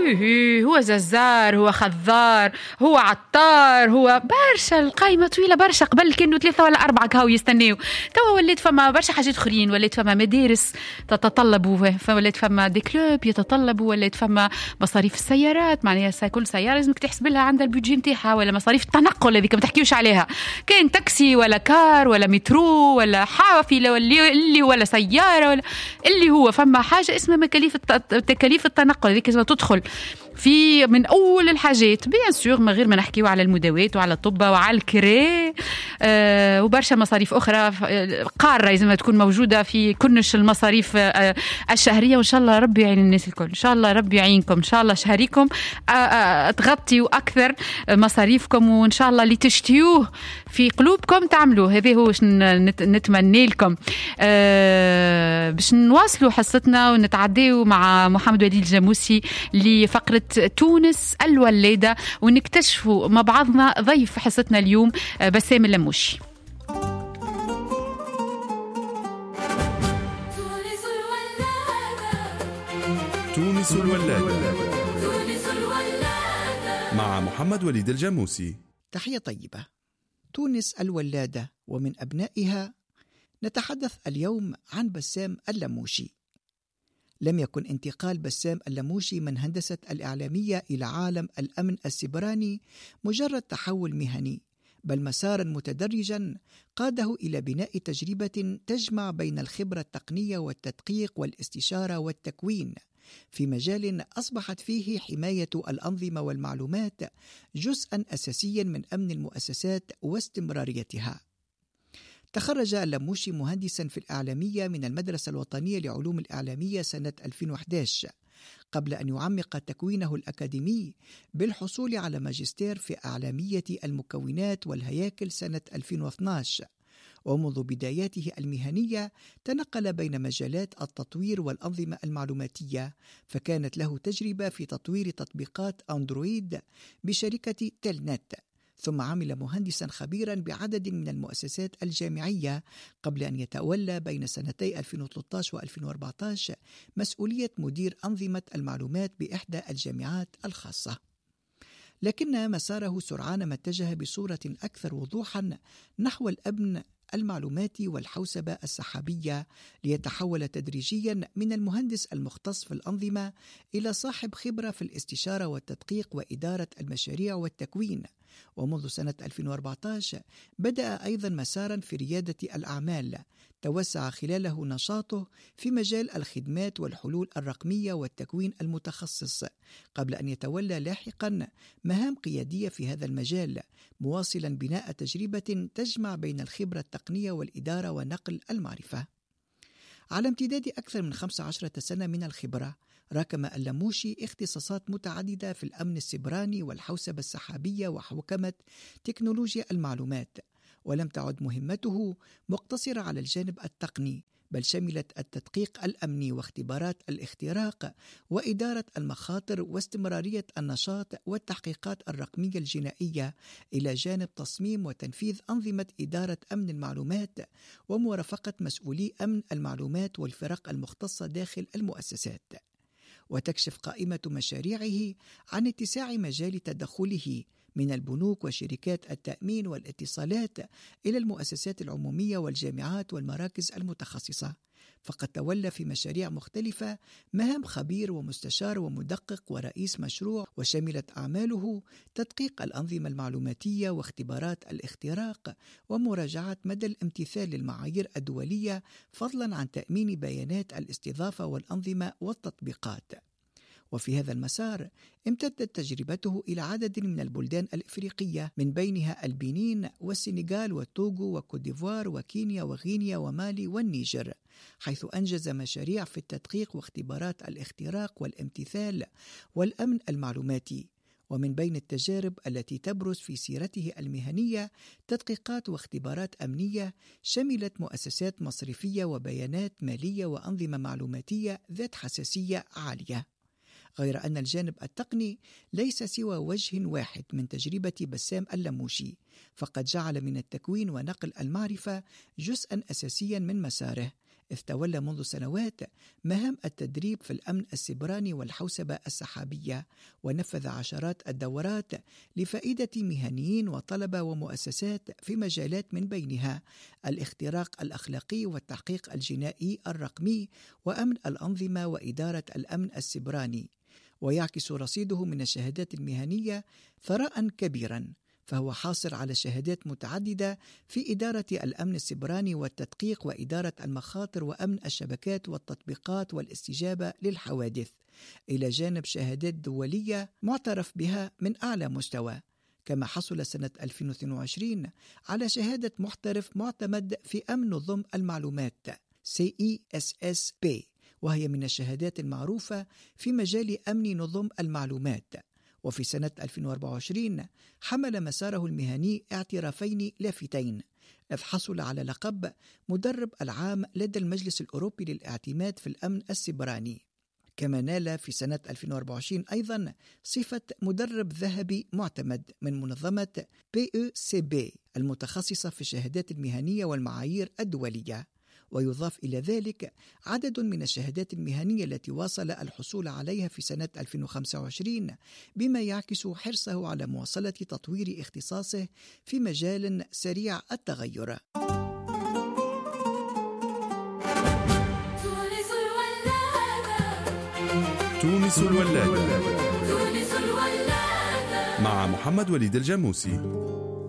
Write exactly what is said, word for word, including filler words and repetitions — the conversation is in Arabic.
إيه هو ززار، هو خضار، هو عطار، هو برشا. القايمة طويلة برشا. قبل كانوا ثلاثة ولا أربعة كاو يستنيو، توا وليت فما برشا حاجات أخرين. وليت فما مدارس تتطلب، وليت فما دي كلوب يتطلبوا، وليت فما مصاريف السيارات. معناها كل سيارة لازمك تحسب لها عندها البيجي نتاعها، ولا مصاريف التنقل هذيك ما تحكيوش عليها، كان تاكسي ولا كار ولا مترو ولا حافلة ولا اللي ولا سيارة ولا اللي هو. فما حاجة اسمها مكاليف تكاليف التنقل، هذيك لازم تدخل في من أول الحاجات. بيان سور من غير ما نحكيو على المداوات وعلى الطب وعلى الكري أه وبرشا مصاريف أخرى قارة لازم تكون موجودة في كنش المصاريف أه الشهرية. وإن شاء الله ربي يعين الناس الكل، إن شاء الله ربي يعينكم، إن شاء الله شهريكم أه أه تغطيوا أكثر مصاريفكم، وإن شاء الله اللي تشتيوه في قلوبكم تعملوه. هذا هو واش نتمنى لكم. أه باش نواصلوا حصتنا ونتعديوا مع محمد وليد الجاموسي لفقرة تونس الولادة، ونكتشفوا مع بعضنا ضيف حصتنا اليوم بسام اللموشي. تونس الولادة مع محمد وليد الجاموسي. تحية طيبة. تونس الولادة ومن أبنائها نتحدث اليوم عن بسام اللموشي. لم يكن انتقال بسام اللموشي من هندسة الإعلامية إلى عالم الأمن السيبراني مجرد تحول مهني، بل مسارا متدرجا قاده إلى بناء تجربة تجمع بين الخبرة التقنية والتدقيق والاستشارة والتكوين في مجال أصبحت فيه حماية الأنظمة والمعلومات جزءا أساسيا من أمن المؤسسات واستمراريتها. تخرج اللموشي مهندسا في الإعلامية من المدرسة الوطنية لعلوم الإعلامية سنة ألفين وإحدى عشر، قبل أن يعمق تكوينه الأكاديمي بالحصول على ماجستير في إعلامية المكونات والهياكل سنة ألفين واثني عشر. ومنذ بداياته المهنية تنقل بين مجالات التطوير والأنظمة المعلوماتية، فكانت له تجربة في تطوير تطبيقات أندرويد بشركة تيلنت، ثم عمل مهندسا خبيرا بعدد من المؤسسات الجامعية قبل أن يتولى بين سنتي ألفين وثلاثة عشر وألفين وأربعة عشر مسؤولية مدير أنظمة المعلومات بإحدى الجامعات الخاصة. لكن مساره سرعان ما اتجه بصورة أكثر وضوحا نحو الأمن المعلوماتي والحوسبة السحابية، ليتحول تدريجيا من المهندس المختص في الأنظمة إلى صاحب خبرة في الاستشارة والتدقيق وإدارة المشاريع والتكوين. ومنذ سنة ألفين وأربعة عشر بدأ أيضا مسارا في ريادة الأعمال توسع خلاله نشاطه في مجال الخدمات والحلول الرقمية والتكوين المتخصص، قبل أن يتولى لاحقا مهام قيادية في هذا المجال، مواصلا بناء تجربة تجمع بين الخبرة التقنية والإدارة ونقل المعرفة. على امتداد أكثر من خمس عشرة سنة من الخبرة، راكم اللموشي اختصاصات متعددة في الأمن السيبراني والحوسبة السحابية وحوكمة تكنولوجيا المعلومات، ولم تعد مهمته مقتصرة على الجانب التقني، بل شملت التدقيق الأمني واختبارات الاختراق وإدارة المخاطر واستمرارية النشاط والتحقيقات الرقمية الجنائية، إلى جانب تصميم وتنفيذ أنظمة إدارة أمن المعلومات ومرافقة مسؤولي أمن المعلومات والفرق المختصة داخل المؤسسات. وتكشف قائمة مشاريعه عن اتساع مجال تدخله من البنوك وشركات التأمين والاتصالات إلى المؤسسات العمومية والجامعات والمراكز المتخصصة، فقد تولى في مشاريع مختلفة مهام خبير ومستشار ومدقق ورئيس مشروع، وشملت أعماله تدقيق الأنظمة المعلوماتية واختبارات الاختراق ومراجعة مدى الامتثال للمعايير الدولية، فضلا عن تأمين بيانات الاستضافة والأنظمة والتطبيقات. وفي هذا المسار امتدت تجربته إلى عدد من البلدان الإفريقية، من بينها البنين والسنغال والتوغو وكوديفوار وكينيا وغينيا ومالي والنيجر، حيث أنجز مشاريع في التدقيق واختبارات الاختراق والامتثال والأمن المعلوماتي. ومن بين التجارب التي تبرز في سيرته المهنية تدقيقات واختبارات أمنية شملت مؤسسات مصرفية وبيانات مالية وأنظمة معلوماتية ذات حساسية عالية. غير أن الجانب التقني ليس سوى وجه واحد من تجربة بسام اللموشي، فقد جعل من التكوين ونقل المعرفة جزءا أساسيا من مساره، إذ تولى منذ سنوات مهام التدريب في الأمن السيبراني والحوسبة السحابية، ونفذ عشرات الدورات لفائدة مهنيين وطلبة ومؤسسات في مجالات من بينها الاختراق الأخلاقي والتحقيق الجنائي الرقمي وأمن الأنظمة وإدارة الأمن السيبراني. ويعكس رصيده من الشهادات المهنية ثراء كبيرا، فهو حاصل على شهادات متعددة في إدارة الأمن السيبراني والتدقيق وإدارة المخاطر وأمن الشبكات والتطبيقات والاستجابة للحوادث، إلى جانب شهادات دولية معترف بها من أعلى مستوى. كما حصل سنة ألفين واثنين وعشرين على شهادة محترف معتمد في أمن نظم المعلومات سي إي إس إس بي، وهي من الشهادات المعروفة في مجال أمن نظم المعلومات. وفي سنة ألفين وأربعة وعشرين حمل مساره المهني اعترافين لافتين، إذ حصل على لقب مدرب العام لدى المجلس الأوروبي للاعتماد في الأمن السيبراني. كما نال في سنة ألفين وأربعة وعشرين أيضا صفة مدرب ذهبي معتمد من منظمة بي أو سي بي المتخصصة في الشهادات المهنية والمعايير الدولية. ويضاف إلى ذلك عدد من الشهادات المهنية التي واصل الحصول عليها في سنة ألفين وخمسة وعشرين، بما يعكس حرصه على مواصلة تطوير اختصاصه في مجال سريع التغير. تونس الولادة مع محمد وليد الجاموسي.